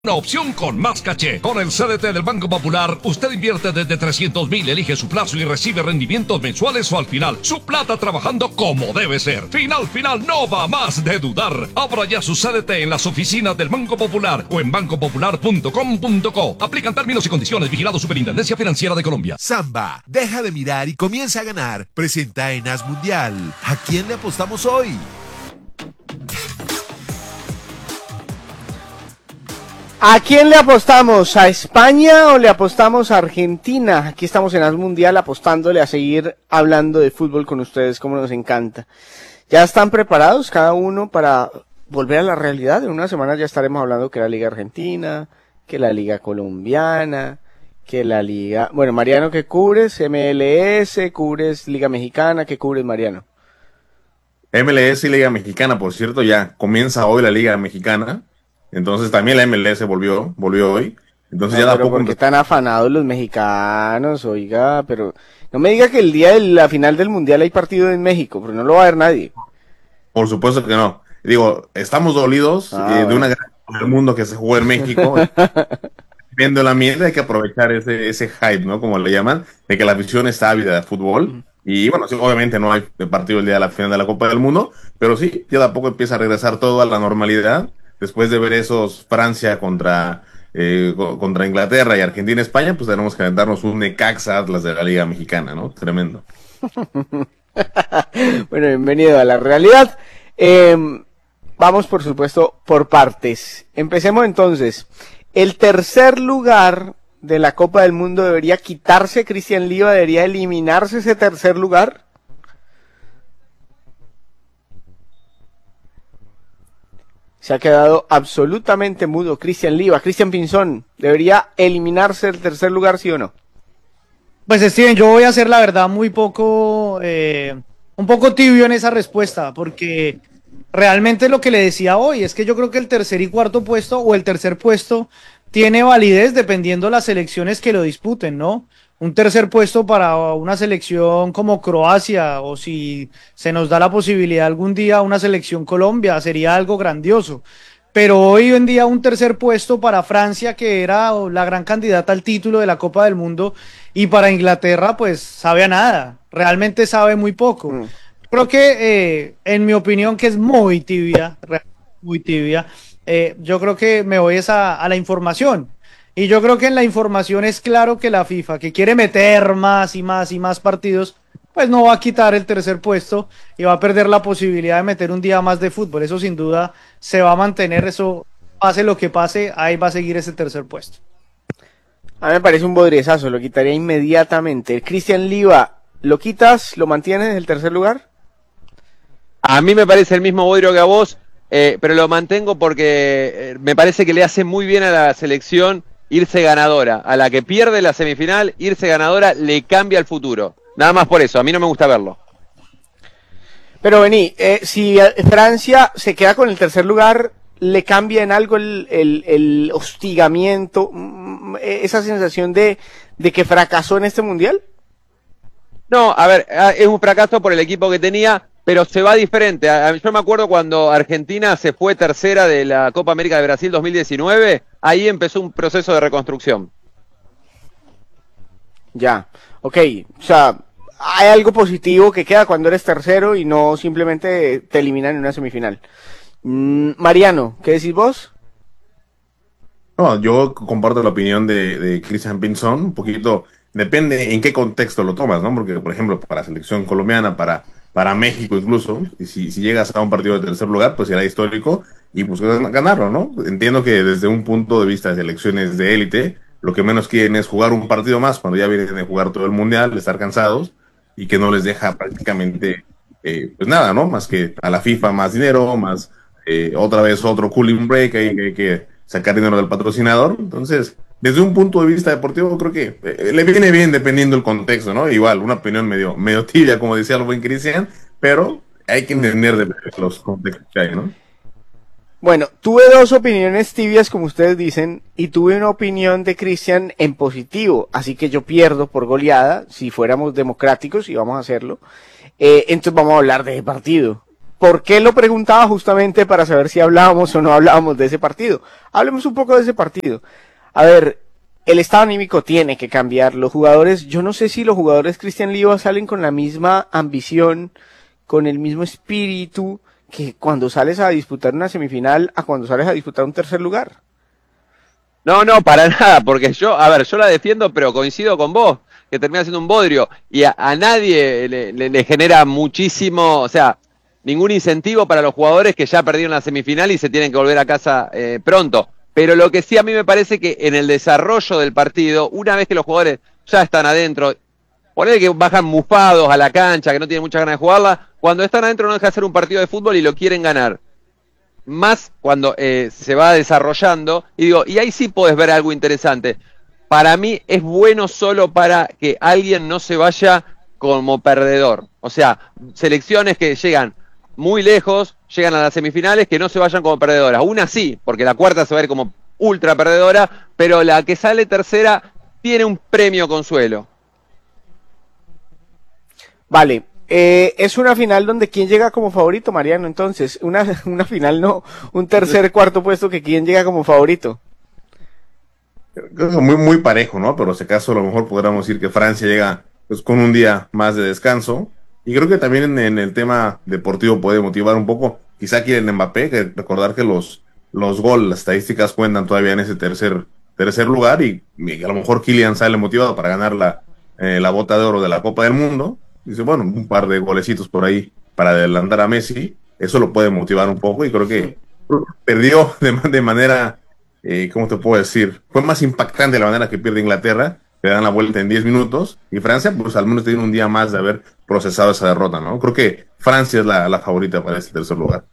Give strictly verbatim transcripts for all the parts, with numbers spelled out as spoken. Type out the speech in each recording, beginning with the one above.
Una opción con más caché. Con el C D T del Banco Popular, usted invierte desde trescientos mil, elige su plazo y recibe rendimientos mensuales o al final. Su plata trabajando como debe ser. Final, final, no va más de dudar. Abra ya su C D T en las oficinas del Banco Popular o en banco popular punto com punto co. Aplican términos y condiciones. Vigilado Superintendencia Financiera de Colombia. Samba, deja de mirar y comienza a ganar. Presenta en As Mundial. ¿A quién le apostamos hoy? ¿A quién le apostamos? ¿A España o le apostamos a Argentina? Aquí estamos en As Mundial apostándole a seguir hablando de fútbol con ustedes, como nos encanta. ¿Ya están preparados cada uno para volver a la realidad? En unas semanas ya estaremos hablando que la Liga Argentina, que la Liga Colombiana, que la Liga... Bueno, Mariano, ¿qué cubres? M L S, ¿cubres Liga Mexicana? ¿Qué cubres, Mariano? M L S y Liga Mexicana, por cierto, ya comienza hoy la Liga Mexicana. Entonces también la M L S volvió, volvió hoy. Entonces no, ya da pero poco. ¿por qué están afanados los mexicanos? Oiga, pero no me diga que el día de la final del Mundial hay partido en México, pero no lo va a ver nadie. Por supuesto que no. Digo, estamos dolidos ah, eh, de una gran Copa del Mundo que se jugó en México. Viendo la mierda, hay que aprovechar ese, ese hype, ¿no? Como le llaman, de que la afición está ávida de fútbol. Y bueno, sí, obviamente no hay partido el día de la final de la Copa del Mundo, pero sí, ya de a poco empieza a regresar todo a la normalidad. Después de ver esos Francia contra, eh, contra Inglaterra y Argentina-España, pues tenemos que aventarnos un Necaxa Atlas de la Liga Mexicana, ¿no? Tremendo. Bueno, bienvenido a la realidad. Eh, vamos, por supuesto, por partes. Empecemos entonces. El tercer lugar de la Copa del Mundo debería quitarse Cristian Liva, debería eliminarse ese tercer lugar. Se ha quedado absolutamente mudo Cristian Liva. Cristian Pinzón, ¿debería eliminarse el tercer lugar, sí o no? Pues Steven, yo voy a ser la verdad muy poco, eh, un poco tibio en esa respuesta, porque realmente lo que le decía hoy es que yo creo que el tercer y cuarto puesto, o el tercer puesto, tiene validez dependiendo de las selecciones que lo disputen, ¿no? Un tercer puesto para una selección como Croacia, o si se nos da la posibilidad algún día una selección Colombia, sería algo grandioso. Pero hoy en día un tercer puesto para Francia, que era la gran candidata al título de la Copa del Mundo, y para Inglaterra, pues sabe a nada, realmente sabe muy poco. Mm. Creo que, eh, en mi opinión, que es muy tibia, muy tibia, eh, yo creo que me voy a, a la información. Y yo creo que en la información es claro que la FIFA, que quiere meter más y más y más partidos, pues no va a quitar el tercer puesto y va a perder la posibilidad de meter un día más de fútbol. Eso sin duda se va a mantener, eso pase lo que pase, ahí va a seguir ese tercer puesto. A mí me parece un bodriezazo, lo quitaría inmediatamente. Cristian Liva, ¿lo quitas, lo mantienes en el tercer lugar? A mí me parece el mismo bodrio que a vos, eh, pero lo mantengo porque eh, me parece que le hace muy bien a la selección irse ganadora. A la que pierde la semifinal, irse ganadora le cambia el futuro. Nada más por eso, a mí no me gusta verlo. Pero vení, eh, si Francia se queda con el tercer lugar, ¿le cambia en algo el, el, el hostigamiento, esa sensación de, de que fracasó en este mundial? No, a ver, es un fracaso por el equipo que tenía, pero se va diferente. Yo me acuerdo cuando Argentina se fue tercera de la Copa América de Brasil dos mil diecinueve, ahí empezó un proceso de reconstrucción. Ya, ok, o sea, hay algo positivo que queda cuando eres tercero y no simplemente te eliminan en una semifinal. Mm, Mariano, ¿qué decís vos? No, yo comparto la opinión de, de Cristian Pinzón, un poquito, depende en qué contexto lo tomas, ¿no? Porque, por ejemplo, para la selección colombiana, para... para México incluso, y si, si llegas a un partido de tercer lugar, pues será histórico, y pues ganarlo, ¿no? Entiendo que desde un punto de vista de selecciones de élite, lo que menos quieren es jugar un partido más, cuando ya vienen de jugar todo el mundial, de estar cansados, y que no les deja prácticamente, eh, pues nada, ¿no? Más que a la FIFA más dinero, más eh, otra vez otro cooling break, hay que, que sacar dinero del patrocinador, entonces... Desde un punto de vista deportivo, creo que eh, le viene bien dependiendo del contexto, ¿no? Igual, una opinión medio, medio tibia, como decía el buen Cristian, pero hay que entender de los contextos que hay, ¿no? Bueno, tuve dos opiniones tibias, como ustedes dicen, y tuve una opinión de Cristian en positivo, así que yo pierdo por goleada, si fuéramos democráticos, y vamos a hacerlo. Eh, entonces vamos a hablar de ese partido. ¿por qué lo preguntaba? Justamente para saber si hablábamos o no hablábamos de ese partido. Hablemos un poco de ese partido. A ver, el estado anímico tiene que cambiar. Los jugadores, yo no sé si los jugadores Cristian Liva salen con la misma ambición, con el mismo espíritu que cuando sales a disputar una semifinal a cuando sales a disputar un tercer lugar. No, no, para nada, porque yo, a ver, yo la defiendo, pero coincido con vos, que termina siendo un bodrio, y a, a nadie le, le, le genera muchísimo, o sea, ningún incentivo para los jugadores que ya perdieron la semifinal y se tienen que volver a casa eh, pronto. Pero lo que sí a mí me parece que en el desarrollo del partido, una vez que los jugadores ya están adentro, ponele que bajan mufados a la cancha, que no tienen muchas ganas de jugarla, cuando están adentro no deja de ser un partido de fútbol y lo quieren ganar. Más cuando eh, se va desarrollando, y digo, y ahí sí podés ver algo interesante. Para mí es bueno solo para que alguien no se vaya como perdedor. O sea, selecciones que llegan muy lejos, llegan a las semifinales, que no se vayan como perdedoras. Una sí, porque la cuarta se va a ver como ultra perdedora, pero la que sale tercera tiene un premio consuelo. Vale. Eh, es una final donde quién llega como favorito, Mariano, entonces, una, una final no, un tercer, cuarto puesto que quién llega como favorito. Muy, muy parejo, ¿no? Pero si acaso a lo mejor podríamos decir que Francia llega pues con un día más de descanso, y creo que también en, en el tema deportivo puede motivar un poco, quizá quieren Mbappé, que recordar que los, los goles, las estadísticas cuentan todavía en ese tercer, tercer lugar, y, y a lo mejor Kylian sale motivado para ganar la, eh, la bota de oro de la Copa del Mundo. Dice, bueno, un par de golecitos por ahí para adelantar a Messi, eso lo puede motivar un poco, y creo que perdió de, de manera, eh, ¿cómo te puedo decir? Fue más impactante la manera que pierde Inglaterra, le dan la vuelta en diez minutos, y Francia, pues al menos tiene un día más de haber procesado esa derrota, ¿no? Creo que Francia es la, la favorita para este tercer lugar.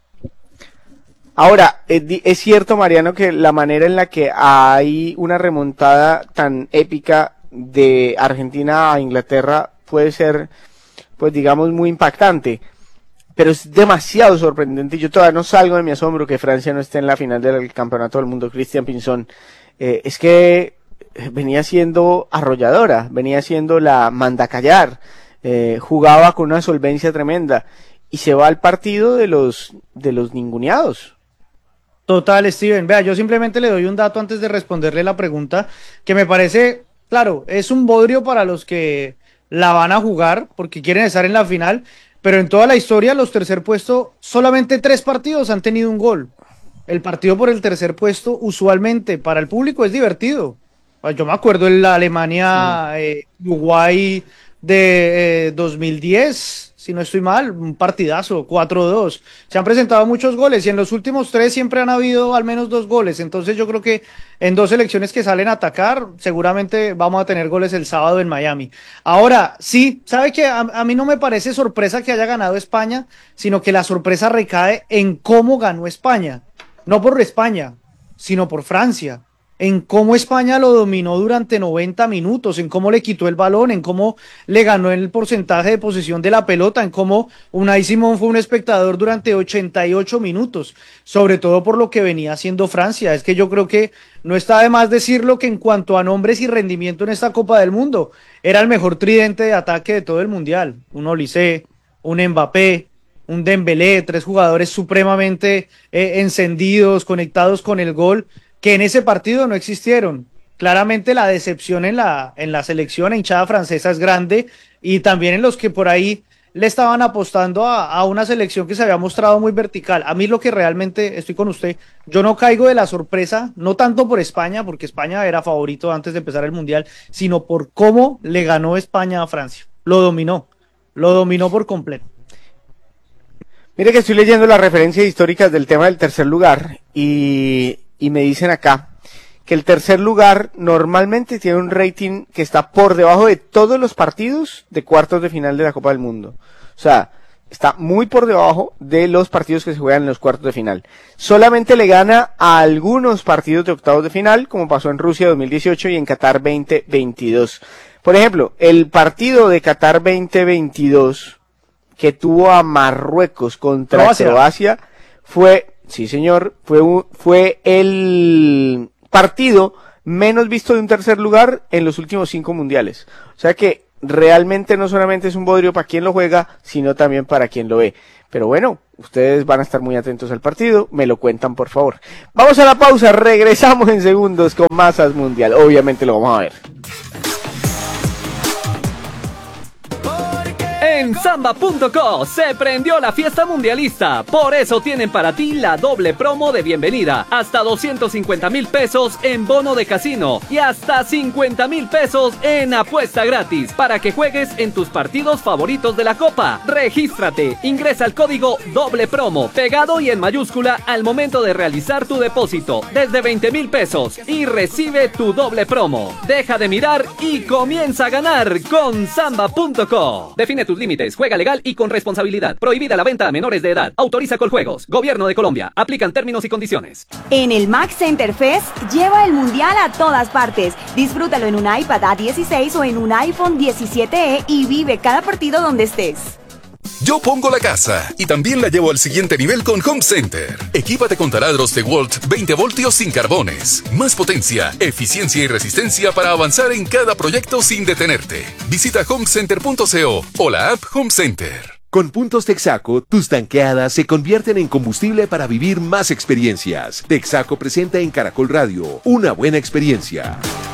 Ahora, es cierto, Mariano, que la manera en la que hay una remontada tan épica de Argentina a Inglaterra puede ser, pues digamos, muy impactante, pero es demasiado sorprendente. Yo todavía no salgo de mi asombro que Francia no esté en la final del Campeonato del Mundo. Cristian Pinzón, eh, es que venía siendo arrolladora, venía siendo la mandacallar, eh, jugaba con una solvencia tremenda y se va al partido de los de los ninguneados. Total, Steven. Vea, yo simplemente le doy un dato antes de responderle la pregunta, que me parece, claro, es un bodrio para los que la van a jugar porque quieren estar en la final, pero en toda la historia los tercer puestos, solamente tres partidos han tenido un gol. El partido por el tercer puesto usualmente para el público es divertido. Yo me acuerdo en la Alemania, sí. eh, Uruguay de eh, dos mil diez, si no estoy mal, un partidazo, cuatro dos. Se han presentado muchos goles y en los últimos tres siempre han habido al menos dos goles. Entonces yo creo que en dos selecciones que salen a atacar, seguramente vamos a tener goles el sábado en Miami. Ahora, sí, sabe que a, a mí no me parece sorpresa que haya ganado España, sino que la sorpresa recae en cómo ganó España. No por España, sino por Francia. En cómo España lo dominó durante noventa minutos, en cómo le quitó el balón, en cómo le ganó el porcentaje de posesión de la pelota, en cómo Unai Simón fue un espectador durante ochenta y ocho minutos, sobre todo por lo que venía haciendo Francia. Es que yo creo que no está de más decirlo que en cuanto a nombres y rendimiento en esta Copa del Mundo, era el mejor tridente de ataque de todo el Mundial. Un Olise, un Mbappé, un Dembélé, tres jugadores supremamente eh, encendidos, conectados con el gol, que en ese partido no existieron. Claramente la decepción en la, en la selección hinchada francesa es grande, y también en los que por ahí le estaban apostando a, a una selección que se había mostrado muy vertical. A mí lo que realmente, estoy con usted, yo no caigo de la sorpresa, no tanto por España, porque España era favorito antes de empezar el Mundial, sino por cómo le ganó España a Francia. Lo dominó, lo dominó por completo. Mire que estoy leyendo las referencias históricas del tema del tercer lugar, y... y me dicen acá que el tercer lugar normalmente tiene un rating que está por debajo de todos los partidos de cuartos de final de la Copa del Mundo. O sea, está muy por debajo de los partidos que se juegan en los cuartos de final. Solamente le gana a algunos partidos de octavos de final, como pasó en Rusia dos mil dieciocho y en Qatar veinte veintidós. Por ejemplo, el partido de Qatar veinte veintidós que tuvo a Marruecos contra Croacia, Croacia fue... Sí, señor, fue, un, fue el partido menos visto de un tercer lugar en los últimos cinco mundiales. O sea que realmente no solamente es un bodrio para quien lo juega, sino también para quien lo ve. Pero bueno, ustedes van a estar muy atentos al partido, me lo cuentan por favor. Vamos a la pausa, regresamos en segundos con más As Mundial, obviamente lo vamos a ver. En Samba punto co se prendió la fiesta mundialista, por eso tienen para ti la doble promo de bienvenida, hasta doscientos cincuenta mil pesos en bono de casino y hasta cincuenta mil pesos en apuesta gratis, para que juegues en tus partidos favoritos de la Copa. Regístrate, ingresa el código doble promo, pegado y en mayúscula al momento de realizar tu depósito, desde veinte mil pesos y recibe tu doble promo. Deja de mirar y comienza a ganar con Samba punto co. Define tus límites, juega legal y con responsabilidad. Prohibida la venta a menores de edad. Autoriza Coljuegos. Gobierno de Colombia. Aplican términos y condiciones. En el Max Center Fest, lleva el mundial a todas partes. Disfrútalo en un iPad A dieciséis o en un iPhone diecisiete E y vive cada partido donde estés. Yo pongo la casa y también la llevo al siguiente nivel con Home Center. Equípate con taladros de Walt veinte voltios sin carbones. Más potencia, eficiencia y resistencia para avanzar en cada proyecto sin detenerte. Visita home center punto co o la app Home Center. Con puntos Texaco, tus tanqueadas se convierten en combustible para vivir más experiencias. Texaco presenta en Caracol Radio una buena experiencia.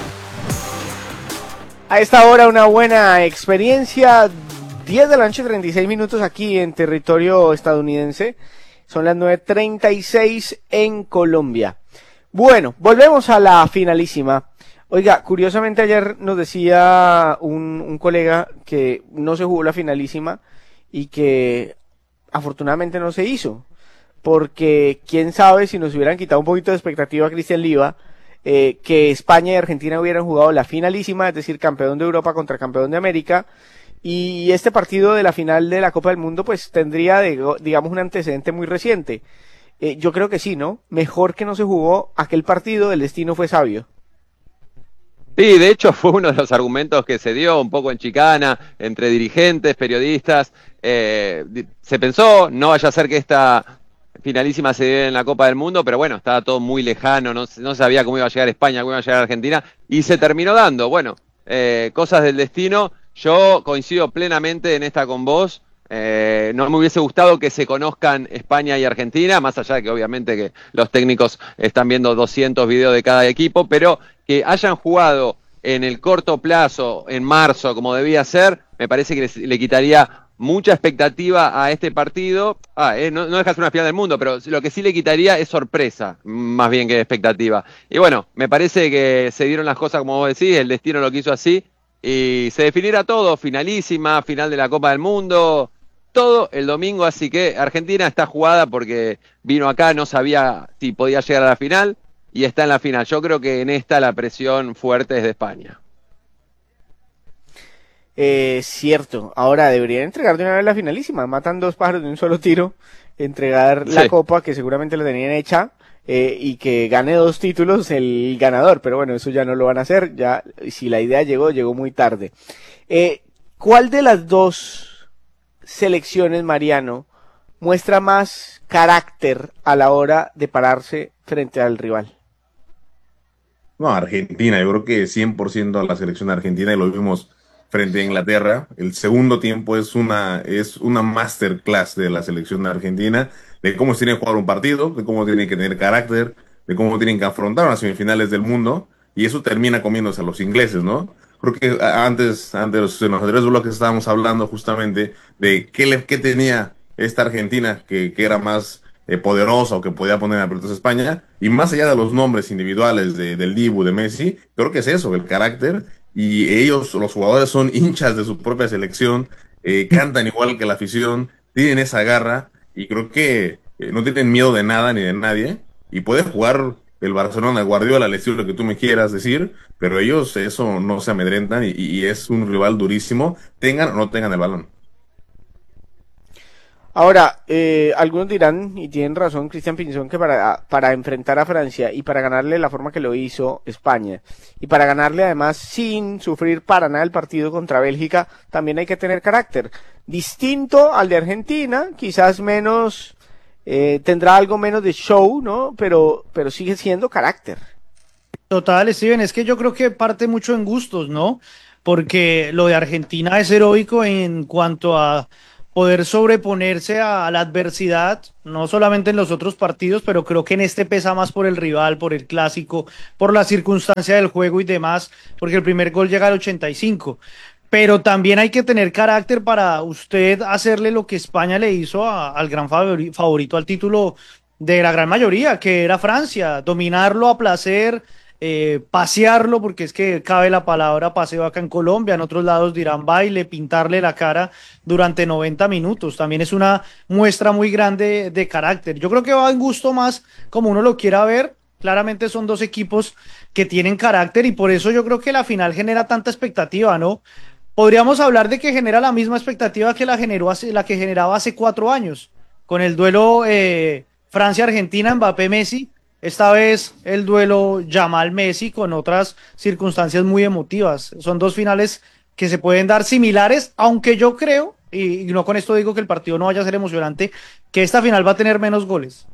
A esta hora una buena experiencia. diez de la noche, treinta y seis minutos aquí en territorio estadounidense. Son las nueve treinta y seis en Colombia. Bueno, volvemos a la finalísima. Oiga, curiosamente ayer nos decía un, un colega que no se jugó la finalísima y que afortunadamente no se hizo. Porque quién sabe si nos hubieran quitado un poquito de expectativa a Cristian Liva, eh, que España y Argentina hubieran jugado la finalísima, es decir, campeón de Europa contra campeón de América. Y este partido de la final de la Copa del Mundo pues tendría, de, digamos, un antecedente muy reciente. Eh, yo creo que sí, ¿no? Mejor que no se jugó aquel partido, el destino fue sabio. Sí, de hecho fue uno de los argumentos que se dio un poco en chicana entre dirigentes, periodistas. Eh, se pensó, no vaya a ser que esta finalísima se diera en la Copa del Mundo, pero bueno, estaba todo muy lejano, no, no sabía cómo iba a llegar España, cómo iba a llegar Argentina, y se terminó dando. Bueno, eh, cosas del destino. Yo coincido plenamente en esta con vos. Eh, no me hubiese gustado que se conozcan España y Argentina, más allá de que obviamente que los técnicos están viendo doscientos videos de cada equipo, pero que hayan jugado en el corto plazo, en marzo, como debía ser, me parece que le, le quitaría mucha expectativa a este partido. Ah, eh, no, no deja de ser una final del mundo, pero lo que sí le quitaría es sorpresa, más bien que expectativa. Y bueno, me parece que se dieron las cosas como vos decís, el destino lo quiso así, y se definirá todo, finalísima, final de la Copa del Mundo, todo el domingo, así que Argentina está jugada porque vino acá, no sabía si podía llegar a la final, y está en la final. Yo creo que en esta la presión fuerte es de España. Eh, cierto, ahora deberían entregar de una vez la finalísima, matan dos pájaros de un solo tiro, entregar la Sí. copa que seguramente la tenían hecha, eh, y que gane dos títulos el ganador, pero bueno, eso ya no lo van a hacer, ya si la idea llegó, llegó muy tarde. Eh, ¿cuál de las dos selecciones, Mariano, muestra más carácter a la hora de pararse frente al rival? No, Argentina, yo creo que cien por ciento a la selección argentina, y lo vimos frente a Inglaterra. El segundo tiempo es una, es una masterclass de la selección argentina, de cómo se tiene que jugar un partido, de cómo tienen que tener carácter, de cómo tienen que afrontar unas semifinales del mundo, y eso termina comiéndose a los ingleses, ¿no? Creo que antes, antes en los anteriores bloques estábamos hablando justamente de qué, le, qué tenía esta Argentina que, que era más eh, poderosa o que podía poner a aprietos a España, y más allá de los nombres individuales de, del Dibu, de Messi, creo que es eso, el carácter, y ellos, los jugadores, son hinchas de su propia selección, eh, cantan igual que la afición, tienen esa garra, y creo que eh, no tienen miedo de nada ni de nadie, y puede jugar el Barcelona, el Guardiola, el estilo que tú me quieras decir, pero ellos eso no se amedrentan, y, y es un rival durísimo, tengan o no tengan el balón. Ahora, eh, algunos dirán, y tienen razón Cristian Pinzón, que para, para enfrentar a Francia y para ganarle la forma que lo hizo España, y para ganarle además sin sufrir para nada el partido contra Bélgica, también hay que tener carácter. Distinto al de Argentina, quizás menos, eh, tendrá algo menos de show, ¿no? Pero, pero sigue siendo carácter. Total, Steven, es que yo creo que parte mucho en gustos, ¿no? Porque lo de Argentina es heroico en cuanto a poder sobreponerse a, a la adversidad, no solamente en los otros partidos, pero creo que en este pesa más por el rival, por el clásico, por la circunstancia del juego y demás, porque el primer gol llega al ochenta y cinco. Pero también hay que tener carácter para usted hacerle lo que España le hizo a, al gran favori, favorito al título de la gran mayoría, que era Francia, dominarlo a placer, eh, pasearlo, porque es que cabe la palabra paseo acá en Colombia, en otros lados dirán baile, pintarle la cara durante noventa minutos, también es una muestra muy grande de carácter. Yo creo que va en gusto más como uno lo quiera ver, claramente son dos equipos que tienen carácter y por eso yo creo que la final genera tanta expectativa, ¿no? Podríamos hablar de que genera la misma expectativa que la, generó hace, la que generaba hace cuatro años, con el duelo eh, Francia-Argentina, Mbappé-Messi, esta vez el duelo Yamal-Messi con otras circunstancias muy emotivas. Son dos finales que se pueden dar similares, aunque yo creo, y, y no con esto digo que el partido no vaya a ser emocionante, que esta final va a tener menos goles.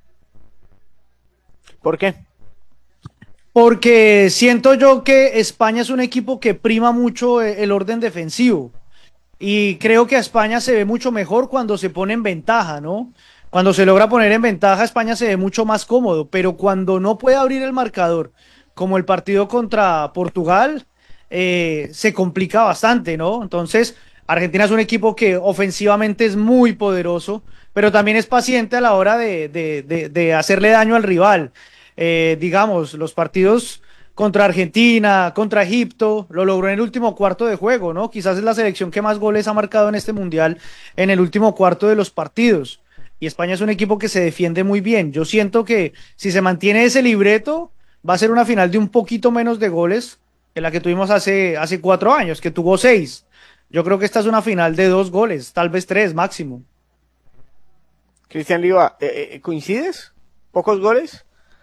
¿Por qué? Porque siento yo que España es un equipo que prima mucho el orden defensivo y creo que a España se ve mucho mejor cuando se pone en ventaja, ¿no? Cuando se logra poner en ventaja, España se ve mucho más cómodo, pero cuando no puede abrir el marcador, como el partido contra Portugal, eh, se complica bastante, ¿no? Entonces, Argentina es un equipo que ofensivamente es muy poderoso, pero también es paciente a la hora de, de, de, de hacerle daño al rival. Eh, digamos, los partidos contra Argentina, contra Egipto, lo logró en el último cuarto de juego, ¿no? Quizás es la selección que más goles ha marcado en este mundial en el último cuarto de los partidos. Y España es un equipo que se defiende muy bien. Yo siento que si se mantiene ese libreto, va a ser una final de un poquito menos de goles que la que tuvimos hace, hace cuatro años, que tuvo seis. Yo creo que esta es una final de dos goles, tal vez tres máximo. Cristian Liva, ¿eh, ¿coincides? ¿Pocos goles?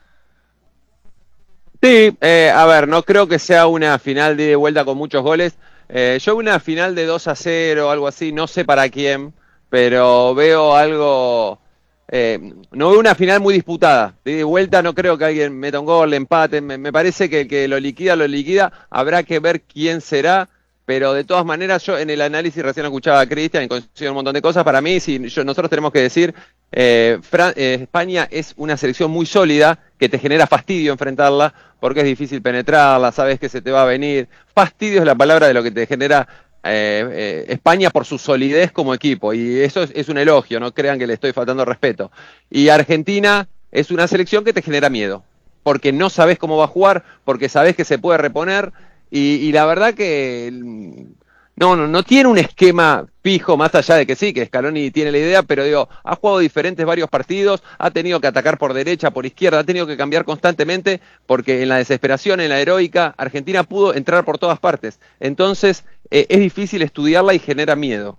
Sí, eh, a ver, no creo que sea una final de ida y vuelta con muchos goles. Eh, yo una final de dos a cero, algo así, no sé para quién, pero veo algo... Eh, no veo una final muy disputada. De ida y vuelta no creo que alguien meta un gol, empate. Me, me parece que el que lo liquida, lo liquida. Habrá que ver quién será. Pero de todas maneras, yo en el análisis recién escuchaba a Cristian y coincido un montón de cosas. Para mí, si yo, nosotros tenemos que decir, eh, Fran, eh, España es una selección muy sólida, que te genera fastidio enfrentarla, porque es difícil penetrarla, sabes que se te va a venir. Fastidio es la palabra de lo que te genera eh, eh, España por su solidez como equipo, y eso es, es un elogio, no crean que le estoy faltando respeto. Y Argentina es una selección que te genera miedo, porque no sabes cómo va a jugar, porque sabes que se puede reponer. Y, y la verdad que no, no, no tiene un esquema fijo, más allá de que sí, que Scaloni tiene la idea, pero digo, ha jugado diferentes varios partidos, ha tenido que atacar por derecha, por izquierda, ha tenido que cambiar constantemente, porque en la desesperación, en la heroica, Argentina pudo entrar por todas partes. Entonces, eh, es difícil estudiarla y genera miedo.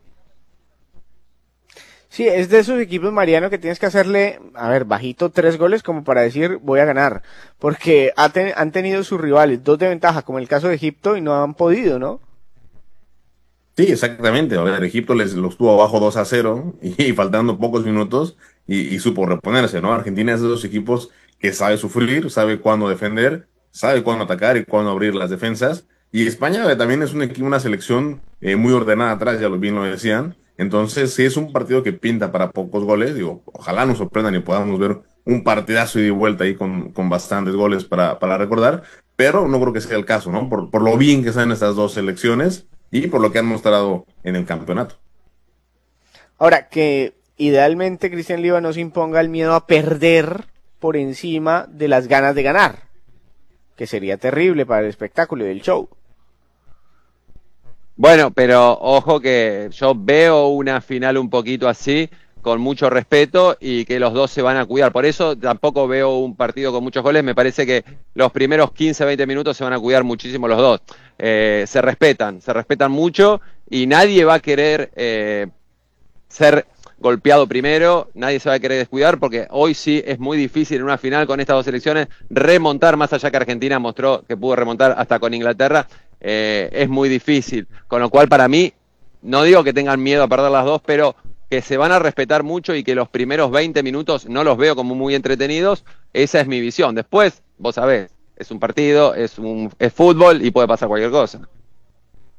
Sí, es de esos equipos, Mariano, que tienes que hacerle, a ver, bajito tres goles como para decir voy a ganar, porque ha ten, han tenido sus rivales dos de ventaja, como el caso de Egipto, y no han podido, ¿no? Sí, exactamente. A ver, Egipto les los tuvo abajo dos a cero y, y faltando pocos minutos y, y supo reponerse, ¿no? Argentina es de esos equipos que sabe sufrir, sabe cuándo defender, sabe cuándo atacar y cuándo abrir las defensas. Y España eh, también es un equipo, una selección eh, muy ordenada atrás, ya lo bien lo decían. Entonces, sí es un partido que pinta para pocos goles. Digo, ojalá nos sorprendan y podamos ver un partidazo y de vuelta ahí con, con bastantes goles para, para recordar. Pero no creo que sea el caso, ¿no? Por, por lo bien que están estas dos selecciones y por lo que han mostrado en el campeonato. Ahora, que idealmente Cristian Liva no se imponga el miedo a perder por encima de las ganas de ganar, que sería terrible para el espectáculo y el show. Bueno, pero ojo que yo veo una final un poquito así, con mucho respeto, y que los dos se van a cuidar. Por eso tampoco veo un partido con muchos goles. Me parece que los primeros quince, veinte minutos se van a cuidar muchísimo los dos. Eh, se respetan, se respetan mucho, y nadie va a querer eh, ser golpeado primero, nadie se va a querer descuidar, porque hoy sí es muy difícil en una final con estas dos selecciones remontar, más allá que Argentina mostró que pudo remontar hasta con Inglaterra. Eh, es muy difícil, con lo cual para mí, no digo que tengan miedo a perder las dos, pero que se van a respetar mucho y que los primeros veinte minutos no los veo como muy entretenidos. Esa es mi visión. Después, vos sabés, es un partido, es un es fútbol y puede pasar cualquier cosa.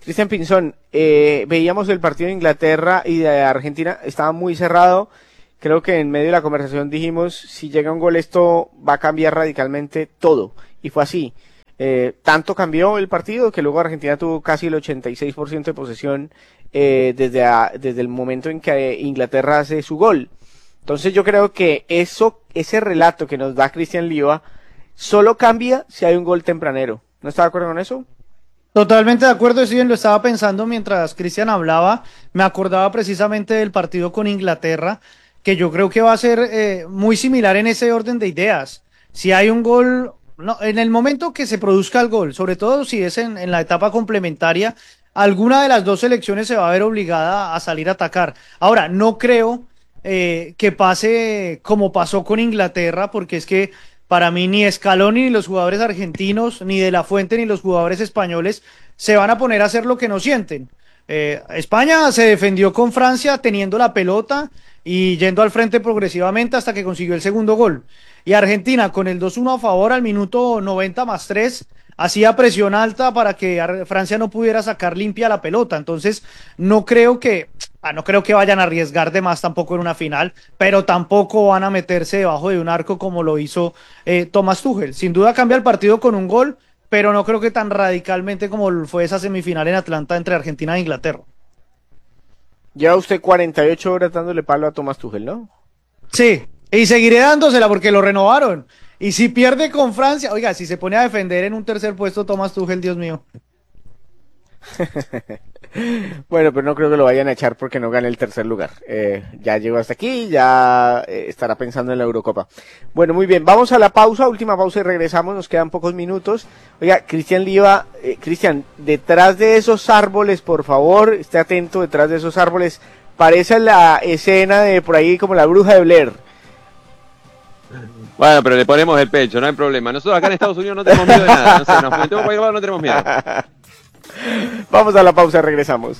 Cristian Pinzón, eh, veíamos el partido de Inglaterra y de Argentina, estaba muy cerrado. Creo que en medio de la conversación dijimos, si llega un gol esto va a cambiar radicalmente todo. Y fue así. Eh, tanto cambió el partido que luego Argentina tuvo casi el ochenta y seis por ciento de posesión eh, desde, a, desde el momento en que Inglaterra hace su gol. Entonces yo creo que eso, ese relato que nos da Cristian Liva solo cambia si hay un gol tempranero. ¿No está de acuerdo con eso? Totalmente de acuerdo, sí, lo estaba pensando mientras Cristian hablaba, me acordaba precisamente del partido con Inglaterra, que yo creo que va a ser eh, muy similar en ese orden de ideas. Si hay un gol, no, en el momento que se produzca el gol, sobre todo si es en, en la etapa complementaria, alguna de las dos selecciones se va a ver obligada a salir a atacar. Ahora, no creo eh, que pase como pasó con Inglaterra, porque es que para mí ni Scaloni ni los jugadores argentinos, ni De La Fuente ni los jugadores españoles se van a poner a hacer lo que no sienten. Eh, España se defendió con Francia teniendo la pelota y yendo al frente progresivamente hasta que consiguió el segundo gol. Y Argentina con el dos uno a favor al minuto noventa más tres hacía presión alta para que Francia no pudiera sacar limpia la pelota. Entonces no creo que ah, no creo que vayan a arriesgar de más tampoco en una final, pero tampoco van a meterse debajo de un arco como lo hizo eh, Thomas Tuchel. Sin duda cambia el partido con un gol, pero no creo que tan radicalmente como fue esa semifinal en Atlanta entre Argentina e Inglaterra. Lleva usted cuarenta y ocho horas dándole palo a Thomas Tuchel, ¿no? Sí, y seguiré dándosela porque lo renovaron. Y si pierde con Francia, oiga, si se pone a defender en un tercer puesto Thomas Tuchel, Dios mío. Bueno, pero no creo que lo vayan a echar porque no gane el tercer lugar. Eh, ya llegó hasta aquí, ya eh, estará pensando en la Eurocopa. Bueno, muy bien, vamos a la pausa, última pausa y regresamos, nos quedan pocos minutos. Oiga, Cristian Liva, eh, Cristian, detrás de esos árboles, por favor, esté atento, detrás de esos árboles, parece la escena de por ahí como la bruja de Blair. Bueno, pero le ponemos el pecho, no hay problema. Nosotros acá en Estados Unidos no tenemos miedo de nada, no sé, nos metemos para grabar, no tenemos miedo. Vamos a la pausa, regresamos.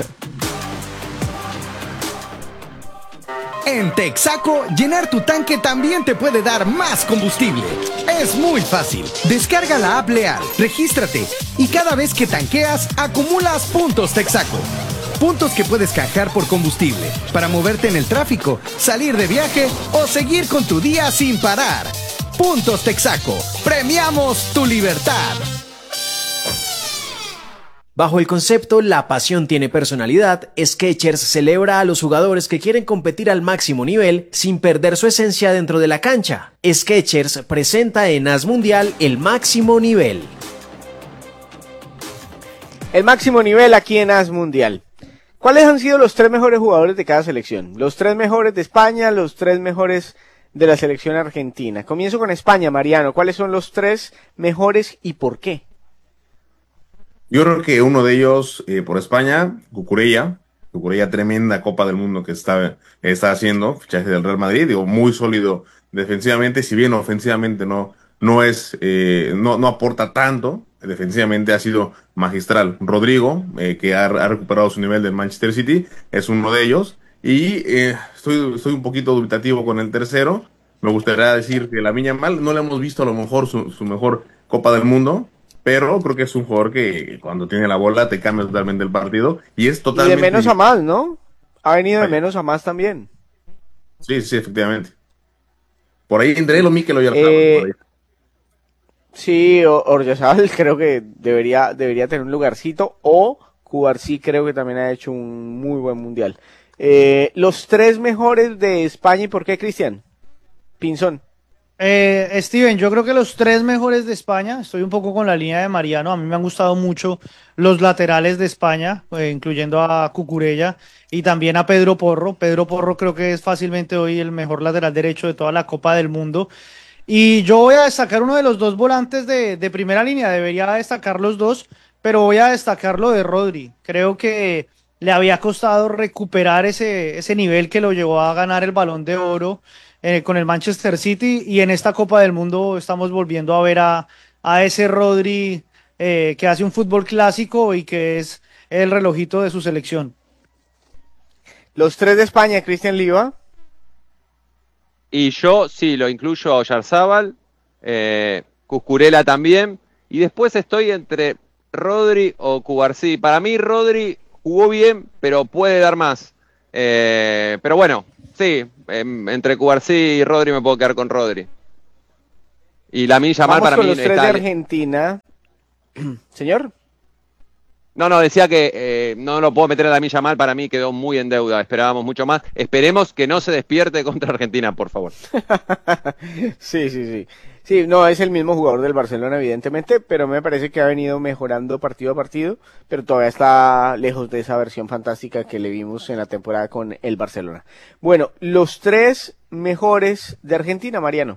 En Texaco, llenar tu tanque también te puede dar más combustible. Es muy fácil. Descarga la app Leal, regístrate y cada vez que tanqueas, acumulas puntos Texaco. Puntos que puedes canjear por combustible, para moverte en el tráfico, salir de viaje o seguir con tu día sin parar. Puntos Texaco. Premiamos tu libertad. Bajo el concepto La pasión tiene personalidad, Skechers celebra a los jugadores que quieren competir al máximo nivel sin perder su esencia dentro de la cancha. Skechers presenta en As Mundial el máximo nivel. El máximo nivel aquí en As Mundial. ¿Cuáles han sido los tres mejores jugadores de cada selección? Los tres mejores de España, los tres mejores de la selección argentina. Comienzo con España, Mariano. ¿Cuáles son los tres mejores y por qué? Yo creo que uno de ellos, eh, por España, Cucurella. Cucurella, tremenda Copa del Mundo que está, está haciendo, fichaje del Real Madrid, digo, muy sólido defensivamente, si bien ofensivamente no, no es, eh, no, no aporta tanto, defensivamente ha sido magistral. Rodrigo, eh, que ha, ha recuperado su nivel del Manchester City, es uno de ellos, y eh, estoy, estoy un poquito dubitativo con el tercero. Me gustaría decir que Lamine Yamal no le hemos visto a lo mejor su, su mejor Copa del Mundo, pero creo que es un jugador que cuando tiene la bola te cambia totalmente el partido y es totalmente... Y de menos a más, ¿no? Ha venido de menos a más también. Sí, sí, efectivamente. Por ahí entre él o Mikel Oyarzabal. Eh, sí, Oyarzabal creo que debería, debería tener un lugarcito, o Cubarsí creo que también ha hecho un muy buen mundial. Eh, los tres mejores de España, ¿y por qué, Cristian? Pinzón. Eh, Steven, yo creo que los tres mejores de España, estoy un poco con la línea de Mariano, a mí me han gustado mucho los laterales de España, eh, incluyendo a Cucurella y también a Pedro Porro. Pedro Porro creo que es fácilmente hoy el mejor lateral derecho de toda la Copa del Mundo. Y yo voy a destacar uno de los dos volantes de, de primera línea, debería destacar los dos, pero voy a destacar lo de Rodri. Creo que le había costado recuperar ese, ese nivel que lo llevó a ganar el Balón de Oro Eh, con el Manchester City, y en esta Copa del Mundo estamos volviendo a ver a, a ese Rodri eh, que hace un fútbol clásico y que es el relojito de su selección. Los tres de España, Cristian Liva. Y yo sí, lo incluyo a Oyarzabal, eh, Cucurella también, y después estoy entre Rodri o Cubarsí. Para mí Rodri jugó bien, pero puede dar más. Eh, pero bueno, sí, eh, entre Cubarsí y Rodri me puedo quedar con Rodri. Y Lamine Yamal Vamos para con mí los tres está... de Argentina. Señor. No, no, decía que eh, no lo puedo meter a Lamine Yamal, para mí quedó muy en deuda, esperábamos mucho más. Esperemos que no se despierte contra Argentina, por favor. Sí, sí, sí. Sí, no es el mismo jugador del Barcelona, evidentemente, pero me parece que ha venido mejorando partido a partido, pero todavía está lejos de esa versión fantástica que le vimos en la temporada con el Barcelona. Bueno, los tres mejores de Argentina, Mariano.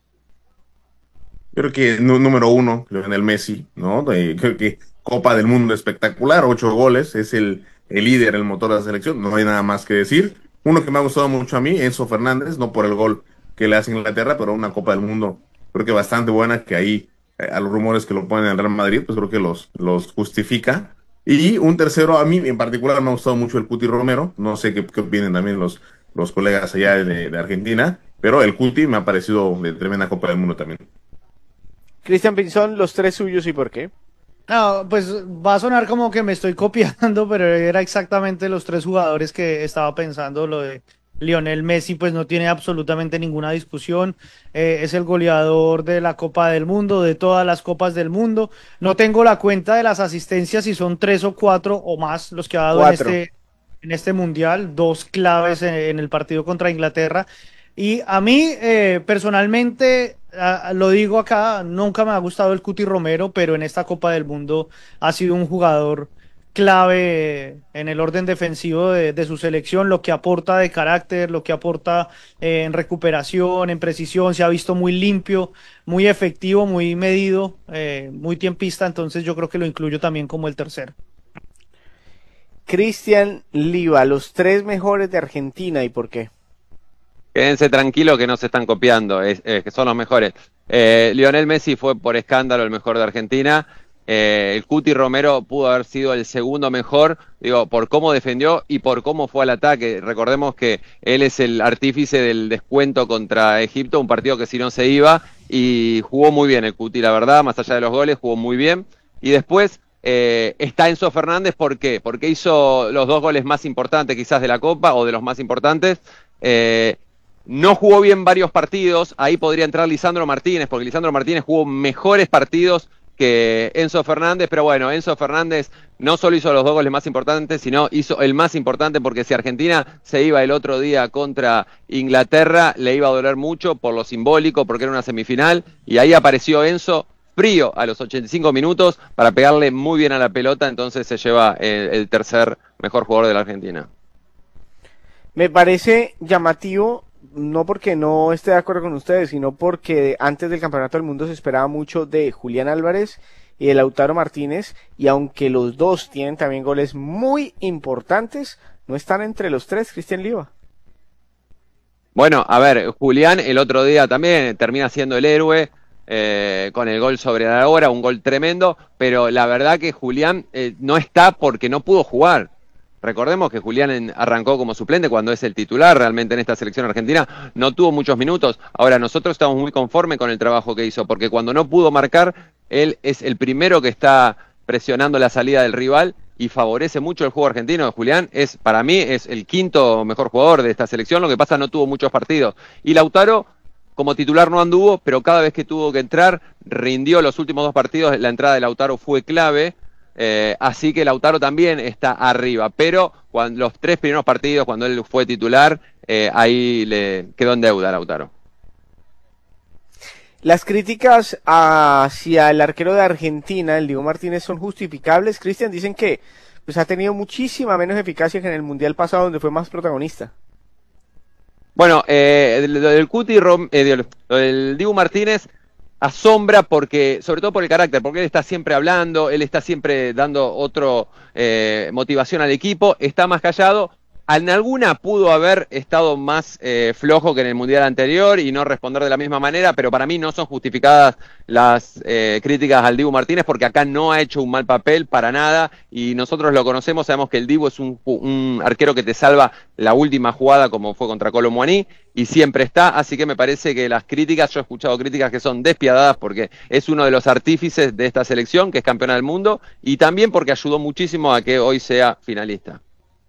Creo que nu- número uno, Lionel Messi, ¿no? Eh, creo que Copa del Mundo espectacular, ocho goles, es el, el líder, el motor de la selección, no hay nada más que decir. Uno que me ha gustado mucho a mí, Enzo Fernández, no por el gol que le hace Inglaterra, pero una Copa del Mundo creo que bastante buena, que ahí eh, a los rumores que lo ponen en el Real Madrid, pues creo que los, los justifica. Y un tercero, a mí en particular me ha gustado mucho el Cuti Romero, no sé qué, qué opinen también los, los colegas allá de, de Argentina, pero el Cuti me ha parecido de tremenda Copa del Mundo también. Cristian Pinzón, los tres suyos y por qué. No, pues va a sonar como que me estoy copiando, pero era exactamente los tres jugadores que estaba pensando. Lo de Lionel Messi, pues no tiene absolutamente ninguna discusión. Eh, es el goleador de la Copa del Mundo, de todas las Copas del Mundo. No tengo la cuenta de las asistencias, si son tres o cuatro o más los que ha dado en este, en este Mundial. Dos claves en, en el partido contra Inglaterra. Y a mí, eh, personalmente, a, lo digo acá, nunca me ha gustado el Cuti Romero, pero en esta Copa del Mundo ha sido un jugador clave en el orden defensivo de, de su selección, lo que aporta de carácter, lo que aporta eh, en recuperación, en precisión, se ha visto muy limpio, muy efectivo, muy medido, eh, muy tiempista, entonces yo creo que lo incluyo también como el tercero. Cristian Liva, los tres mejores de Argentina, ¿y por qué? Quédense tranquilos que no se están copiando, es, es que son los mejores. Eh, Lionel Messi fue por escándalo el mejor de Argentina. Eh, el Cuti Romero pudo haber sido el segundo mejor, digo, por cómo defendió y por cómo fue al ataque. Recordemos que él es el artífice del descuento contra Egipto, un partido que si no se iba, y jugó muy bien el Cuti, la verdad, más allá de los goles, jugó muy bien. Y después eh, está Enzo Fernández, ¿por qué? Porque hizo los dos goles más importantes quizás de la Copa, o de los más importantes. Eh, No jugó bien varios partidos, ahí podría entrar Lisandro Martínez, porque Lisandro Martínez jugó mejores partidos que Enzo Fernández, pero bueno, Enzo Fernández no solo hizo los dos goles más importantes, sino hizo el más importante, porque si Argentina se iba el otro día contra Inglaterra, le iba a doler mucho por lo simbólico, porque era una semifinal, y ahí apareció Enzo frío a los ochenta y cinco minutos para pegarle muy bien a la pelota, entonces se lleva el, el tercer mejor jugador de la Argentina. Me parece llamativo, no porque no esté de acuerdo con ustedes, sino porque antes del Campeonato del Mundo se esperaba mucho de Julián Álvarez y de Lautaro Martínez, y aunque los dos tienen también goles muy importantes, no están entre los tres. Cristian Liva. Bueno, a ver, Julián el otro día también termina siendo el héroe eh, con el gol sobre la hora, un gol tremendo, pero la verdad que Julián eh, no está porque no pudo jugar. Recordemos que Julián en, arrancó como suplente cuando es el titular realmente en esta selección argentina, no tuvo muchos minutos. Ahora, nosotros estamos muy conformes con el trabajo que hizo, porque cuando no pudo marcar, él es el primero que está presionando la salida del rival y favorece mucho el juego argentino. Julián es, para mí, es el quinto mejor jugador de esta selección, lo que pasa no tuvo muchos partidos. Y Lautaro, como titular no anduvo, pero cada vez que tuvo que entrar, rindió los últimos dos partidos, la entrada de Lautaro fue clave. Eh, así que Lautaro también está arriba, pero cuando los tres primeros partidos, cuando él fue titular, eh, ahí le quedó en deuda Lautaro. Las críticas hacia el arquero de Argentina, el Diego Martínez, son justificables. Cristian, dicen que pues ha tenido muchísima menos eficacia que en el Mundial pasado, donde fue más protagonista. Bueno, eh, lo del Cuti, Rom, eh, lo del Diego Martínez asombra porque, sobre todo por el carácter, porque él está siempre hablando, él está siempre dando otro eh, motivación al equipo, está más callado, en alguna pudo haber estado más eh, flojo que en el Mundial anterior y no responder de la misma manera, pero para mí no son justificadas las eh, críticas al Dibu Martínez, porque acá no ha hecho un mal papel para nada, y nosotros lo conocemos, sabemos que el Dibu es un, un arquero que te salva la última jugada, como fue contra Colo Muaní, y siempre está, así que me parece que las críticas, yo he escuchado críticas que son despiadadas, porque es uno de los artífices de esta selección, que es campeona del mundo, y también porque ayudó muchísimo a que hoy sea finalista.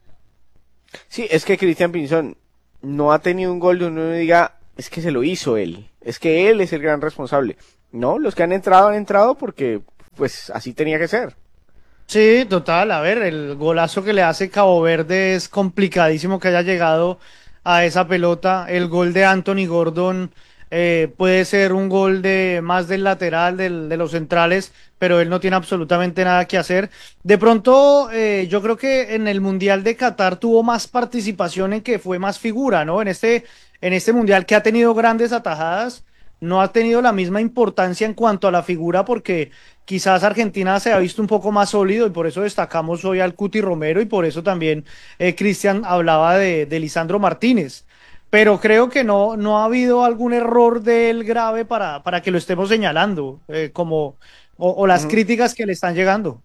Sí, es que Cristian Pinzón no ha tenido un gol donde uno diga, es que se lo hizo él, es que él es el gran responsable. No, los que han entrado han entrado porque pues así tenía que ser. Sí, total, a ver, el golazo que le hace Cabo Verde es complicadísimo que haya llegado a esa pelota. El gol de Anthony Gordon eh, puede ser un gol de más del lateral, del, de los centrales, pero él no tiene absolutamente nada que hacer. De pronto, eh, yo creo que en el Mundial de Qatar tuvo más participación, en que fue más figura, ¿no? En este, en este Mundial, que ha tenido grandes atajadas, no ha tenido la misma importancia en cuanto a la figura, porque quizás Argentina se ha visto un poco más sólido, y por eso destacamos hoy al Cuti Romero, y por eso también eh, Cristian hablaba de, de Lisandro Martínez. Pero creo que no, no ha habido algún error de él grave para, para que lo estemos señalando, eh, como, o, o las uh-huh. críticas que le están llegando.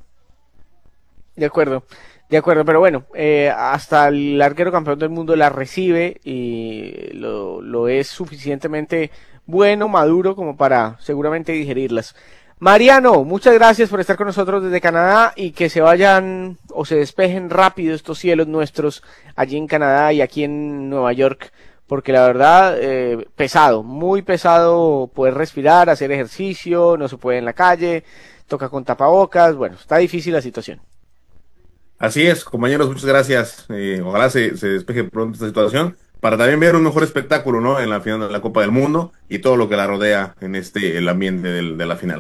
De acuerdo, de acuerdo, pero bueno, eh, hasta el arquero campeón del mundo la recibe y lo, lo es suficientemente bueno, maduro, como para seguramente digerirlas. Mariano, muchas gracias por estar con nosotros desde Canadá, y que se vayan o se despejen rápido estos cielos nuestros allí en Canadá y aquí en Nueva York, porque la verdad, eh, pesado, muy pesado poder respirar, hacer ejercicio, no se puede en la calle, toca con tapabocas, bueno, está difícil la situación. Así es, compañeros, muchas gracias. Eh, ojalá se, se despeje pronto esta situación, para también ver un mejor espectáculo, ¿no?, en la final de la Copa del Mundo y todo lo que la rodea en este el ambiente del, de la final.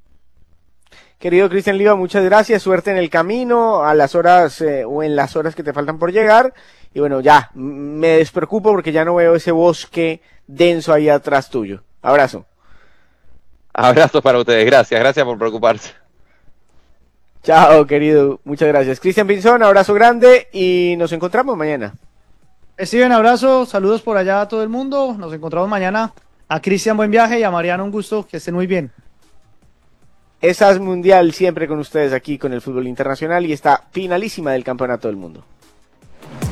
Querido Cristian Liva, muchas gracias, suerte en el camino, a las horas eh, o en las horas que te faltan por llegar, y bueno, ya, me despreocupo porque ya no veo ese bosque denso ahí atrás tuyo. Abrazo. Abrazos para ustedes, gracias, gracias por preocuparse. Chao, querido, muchas gracias. Cristian Pinzón, abrazo grande y nos encontramos mañana. Steven, abrazo, saludos por allá a todo el mundo, nos encontramos mañana. A Cristian, buen viaje, y a Mariano, un gusto, que estén muy bien. Esas Mundial siempre con ustedes aquí con el fútbol internacional, y está finalísima del Campeonato del Mundo.